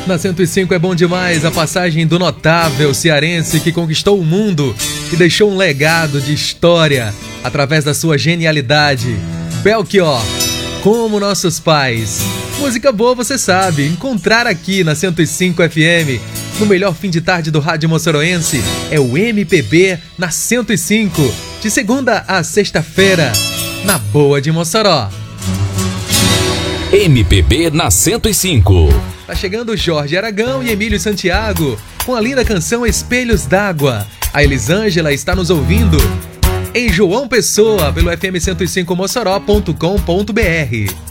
Na 105 é bom demais a passagem do notável cearense que conquistou o mundo e deixou um legado de história através da sua genialidade. Belchior, como nossos pais. Música boa, você sabe, encontrar aqui na 105 FM, no melhor fim de tarde do rádio moçoroense, é o MPB na 105, de segunda a sexta-feira, na Boa de Mossoró. MPB na 105. Tá chegando Jorge Aragão e Emílio Santiago com a linda canção Espelhos d'Água. A Elisângela está nos ouvindo em João Pessoa pelo fm105mossoró.com.br.